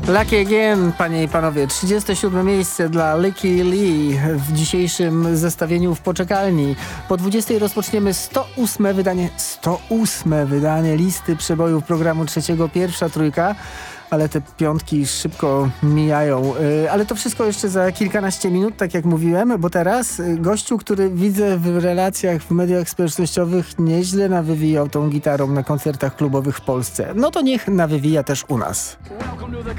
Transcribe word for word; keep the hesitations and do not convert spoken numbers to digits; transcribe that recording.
Lucky Again, panie i panowie. trzydzieste siódme miejsce dla Lykke Li w dzisiejszym zestawieniu w poczekalni. Po dwudziestej rozpoczniemy sto ósme wydanie, sto ósme wydanie listy przebojów programu trzeciego, pierwsza trójka. Ale te piątki szybko mijają. Yy, ale to wszystko jeszcze za kilkanaście minut, tak jak mówiłem, bo teraz yy, gościu, który widzę w relacjach, w mediach społecznościowych nieźle nawywijał tą gitarą na koncertach klubowych w Polsce. No to niech nawywija też u nas.